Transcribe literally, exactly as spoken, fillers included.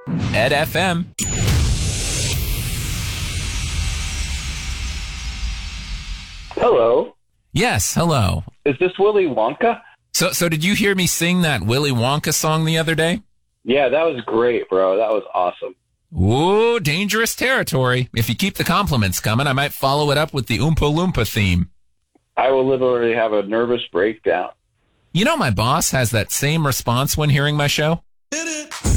Ed F M. Hello. Yes, hello. Is this Willy Wonka? So, so did you hear me sing that Willy Wonka song the other day? Yeah, that was great, bro. That was awesome. Ooh, dangerous territory. If you keep the compliments coming, I might follow it up with the Oompa Loompa theme. I will literally have a nervous breakdown. You know, my boss has that same response when hearing my show.